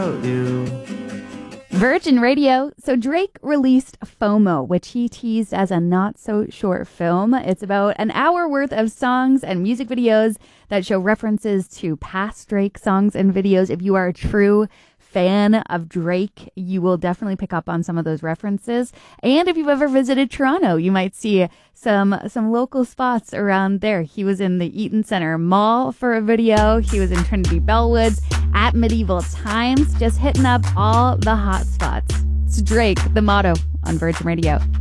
Virgin Radio. So Drake released FOMO, which he teased as a not-so-short film. It's about an hour worth of songs and music videos that show references to past Drake songs and videos. If you are a true fan of Drake, you will definitely pick up on some of those references. And if you've ever visited Toronto, you might see some local spots around there. He was in the Eaton Centre Mall for a video. He was in Trinity Bellwoods at Medieval Times, just hitting up all the hot spots. It's Drake, The Motto on Virgin Radio.